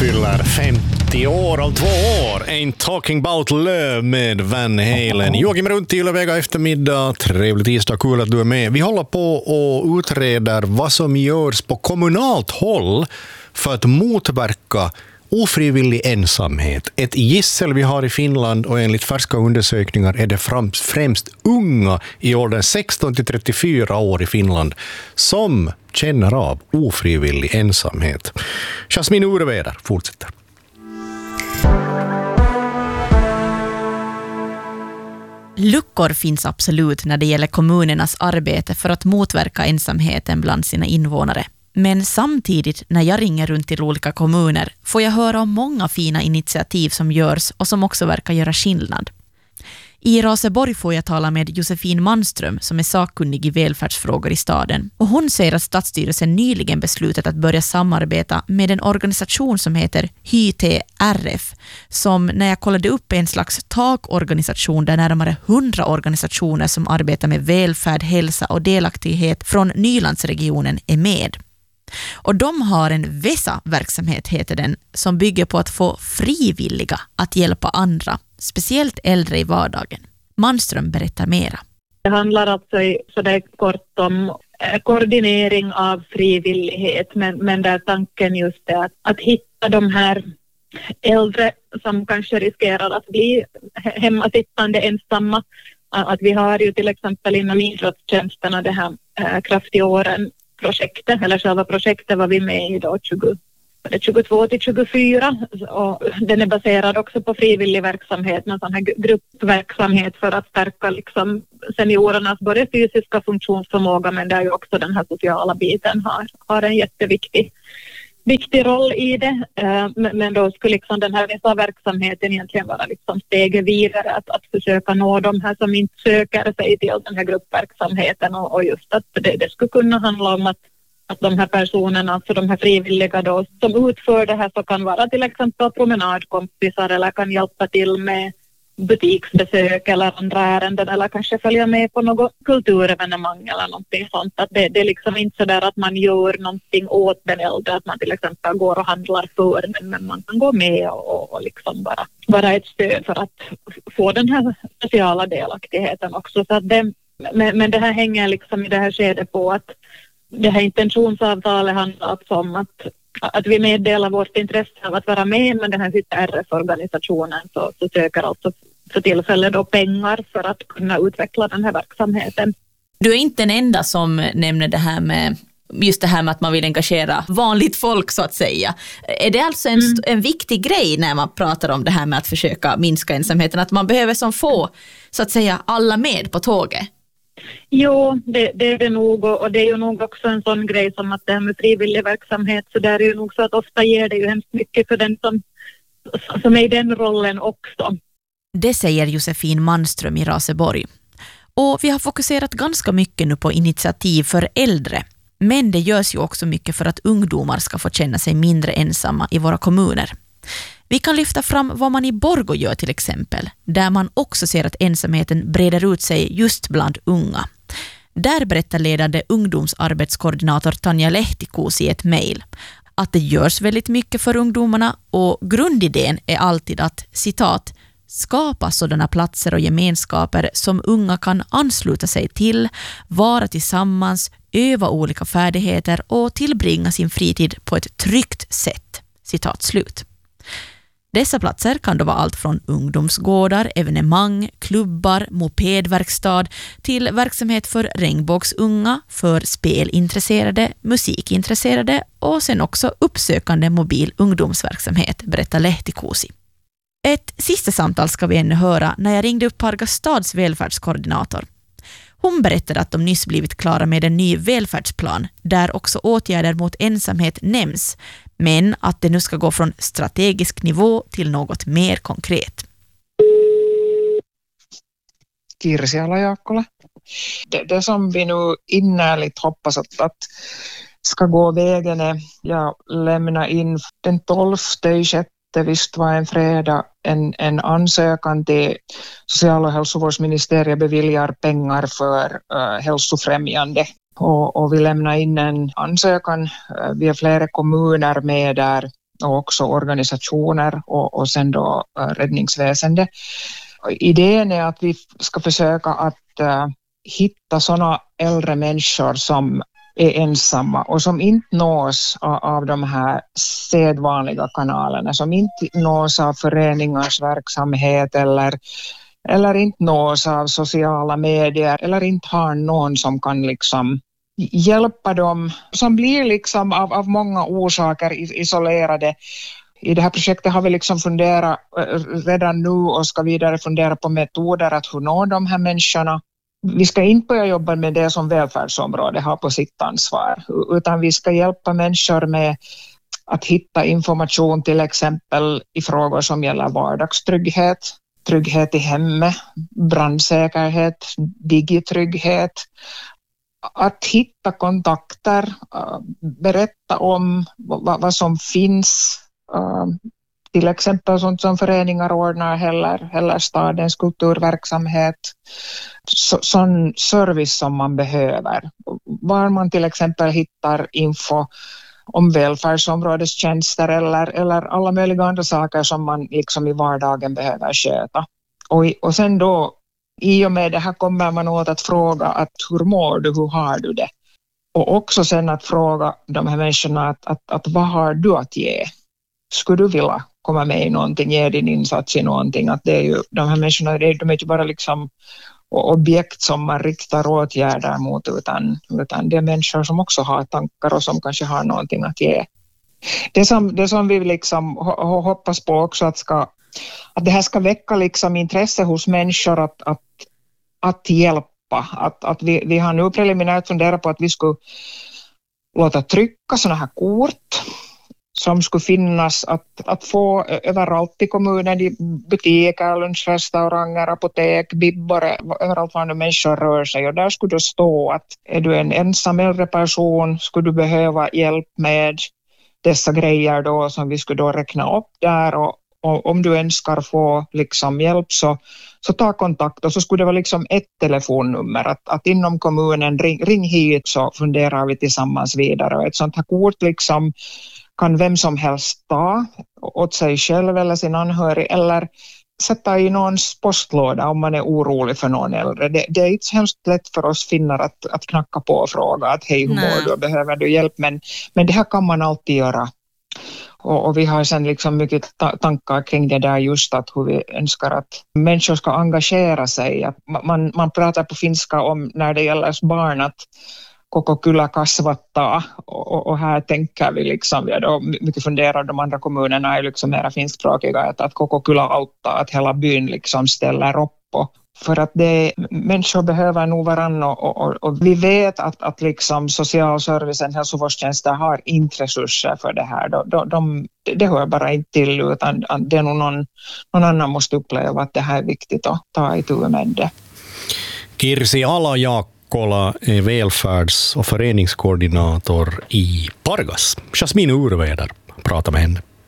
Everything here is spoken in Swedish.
fyller 50 år av 2 år. Ain't talking about love med Van Halen. Joakim runt i Ylevega eftermiddag. Trevlig tisdag, kul att du är med. Vi håller på och utreder vad som görs på kommunalt håll för att motverka ofrivillig ensamhet. Ett gissel vi har i Finland, och enligt färska undersökningar är det främst unga i åldern 16 till 34 år i Finland som känner av ofrivillig ensamhet. Jasmin Ureveder fortsätter. Luckor finns absolut när det gäller kommunernas arbete för att motverka ensamheten bland sina invånare. Men samtidigt när jag ringer runt till olika kommuner får jag höra om många fina initiativ som görs och som också verkar göra skillnad. I Raseborg får jag tala med Josefin Manström som är sakkunnig i välfärdsfrågor i staden. Och hon säger att stadsstyrelsen nyligen beslutat att börja samarbeta med en organisation som heter HYTRF, som när jag kollade upp är en slags takorganisation där närmare 100 organisationer som arbetar med välfärd, hälsa och delaktighet från Nylandsregionen är med. Och de har en VESA-verksamhet heter den, som bygger på att få frivilliga att hjälpa andra, speciellt äldre i vardagen. Manström berättar mera. Det handlar alltså så det är kort om koordinering av frivillighet, men där tanken just är att hitta de här äldre som kanske riskerar att bli hemmasittande ensamma. Att vi har ju till exempel inom idrottstjänsterna det här Kraft i åren projektet, eller själva projektet var vi med i då 22 till 24, och den är baserad också på frivillig verksamhet, en sån här gruppverksamhet för att stärka liksom seniorernas både fysiska funktionsförmåga, men där ju också den här sociala biten har en jätteviktig roll i det, men då skulle liksom den här vissa verksamheten egentligen vara liksom steget vidare att försöka nå de här som inte söker sig till den här gruppverksamheten, och just att det skulle kunna handla om att de här personerna, alltså de här frivilliga då, som utför det här, så kan vara till exempel promenadkompisar eller kan hjälpa till med butiksbesök eller andra ärenden, eller kanske följa med på något kulturevenemang eller någonting sånt. Att det är liksom inte så där att man gör någonting åt den äldre, att man till exempel går och handlar för, men man kan gå med och liksom bara ett stöd för att få den här sociala delaktigheten också. Så att men det här hänger liksom i det här skedet på att det här intentionsavtalet handlar alltså om att vi meddelar vårt intresse av att vara med, men den här RF-organisationen så söker alltså för tillfället då pengar för att kunna utveckla den här verksamheten. Du är inte den enda som nämner det här med just det här med att man vill engagera vanligt folk så att säga. Är det alltså en viktig grej när man pratar om det här med att försöka minska ensamheten, att man behöver som få så att säga alla med på tåget? Jo, det är det nog, och det är ju nog också en sån grej som att det här med frivillig verksamhet, så där är ju nog så att ofta ger det ju hemskt mycket för den som är i den rollen också. Det säger Josefin Manström i Raseborg. Och vi har fokuserat ganska mycket nu på initiativ för äldre, men det görs ju också mycket för att ungdomar ska få känna sig mindre ensamma i våra kommuner. Vi kan lyfta fram vad man i Borgå gör till exempel, där man också ser att ensamheten breder ut sig just bland unga. Där berättar ledande ungdomsarbetskoordinator Tanja Lehtikuusi i ett mejl att det görs väldigt mycket för ungdomarna, och grundidén är alltid att, citat, skapa sådana platser och gemenskaper som unga kan ansluta sig till, vara tillsammans, öva olika färdigheter och tillbringa sin fritid på ett tryggt sätt. Citat slut. Dessa platser kan då vara allt från ungdomsgårdar, evenemang, klubbar, mopedverkstad till verksamhet för regnbågsunga, för spelintresserade, musikintresserade och sen också uppsökande mobil ungdomsverksamhet, berättar Lehtikuusi. Ett sista samtal ska vi ännu höra när jag ringde upp Pargas stads välfärdskoordinator. Hon berättade att de nyss blivit klara med en ny välfärdsplan där också åtgärder mot ensamhet nämns, men att det nu ska gå från strategisk nivå till något mer konkret. Kirsi Ala-Jaakkola. Det som vi nu innerligt hoppas att ska gå vägen är, jag lämnar in den 12/6, visst var en fredag, en ansökan till social- och hälsovårdsministeriet beviljar pengar för hälsofrämjande. Och vi lämnar in en ansökan, vi har flera kommuner med där och också organisationer och sen då räddningsväsende. Idén är att vi ska försöka att hitta sådana äldre människor som är ensamma och som inte nås av de här sedvanliga kanalerna, som inte nås av föreningars verksamhet eller inte nås av sociala medier eller inte har någon som kan liksom hjälpa dem, som blir liksom av många orsaker isolerade. I det här projektet har vi liksom funderat redan nu och ska vidare fundera på metoder att hur nå de här människorna. Vi ska inte börja jobba med det som välfärdsområdet har på sitt ansvar, utan vi ska hjälpa människor med att hitta information till exempel i frågor som gäller vardagstrygghet, trygghet i hemmet, brandsäkerhet, digitrygghet. Att hitta kontakter, berätta om vad som finns, till exempel sånt som föreningar ordnar eller stadens kulturverksamhet, sån service som man behöver. Var man till exempel hittar info om välfärdsområdestjänster eller alla möjliga andra saker som man liksom i vardagen behöver sköta. Och sen då, i och med det här kommer man åt att fråga att hur mår du, hur har du det? Och också sen att fråga de här människorna att vad har du att ge? Skulle du vilja komma med i någonting, ge din insats i någonting? Att det är ju, de här människorna, de är inte bara liksom objekt som man riktar åtgärder mot, utan det är människor som också har tankar och som kanske har någonting att ge. Det som vi liksom hoppas på också att det här ska väcka liksom intresse hos människor att hjälpa. Att vi har nu preliminärt funderat på att vi skulle låta trycka såna här kort som skulle finnas att få överallt i kommunen, i butiker, lunchrestauranger, apotek, bibbor, överallt var nu människor rör sig. Och där skulle det stå att är du en ensam äldre person, skulle du behöva hjälp med dessa grejer då som vi skulle då räkna upp där, och om du önskar få liksom hjälp så ta kontakt, och så skulle det vara liksom ett telefonnummer att inom kommunen ring hit så funderar vi tillsammans vidare. Och ett sånt här kort liksom kan vem som helst ta åt sig själv eller sin anhörig eller sätta i någons postlåda om man är orolig för någon äldre. Det är inte hemskt lätt för oss finnar att knacka på och fråga att hej, hur mår du, behöver du hjälp? Men det här kan man alltid göra. Och vi har sen liksom mycket tankar kring det där, just att hur vi önskar att människor ska engagera sig. Att man pratar på finska om när det gäller barn att koko kylä kasvattaa, och här tänker vi liksom, vi har då mycket funderat, de andra kommunerna är liksom mera finskspråkiga, att koko kylä auttaa, att hela byn liksom ställer upp för att människor behöver nog varann, och vi vet att liksom socialservicen, hälsovårdstjänster har inte resurser för det här. Det hör bara inte till, utan det är nog någon annan måste uppleva att det här är viktigt att ta itu med det. Kirsi Alajaakkola är välfärds- och föreningskoordinator i Pargas. Jasmin Urväder pratar med henne.